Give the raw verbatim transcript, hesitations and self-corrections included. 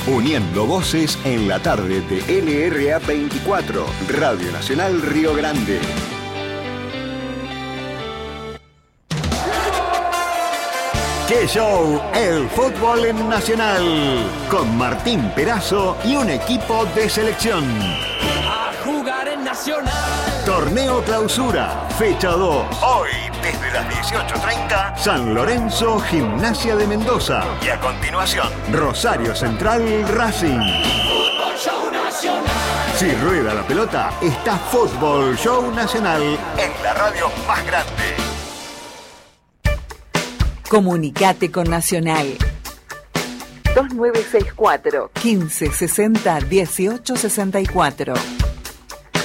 uniendo voces en la tarde de L R A veinticuatro, Radio Nacional Río Grande. ¡Qué show! El fútbol en Nacional, con Martín Perazo y un equipo de selección. A jugar en Nacional. Torneo Clausura, fecha dos. Hoy, desde las dieciocho treinta, San Lorenzo, Gimnasia de Mendoza. Y a continuación, Rosario Central, Racing. Fútbol Show Nacional. Si rueda la pelota, está Fútbol Show Nacional en la radio más grande. Comunicate con Nacional. dos nueve seis cuatro, quince sesenta, dieciocho sesenta y cuatro.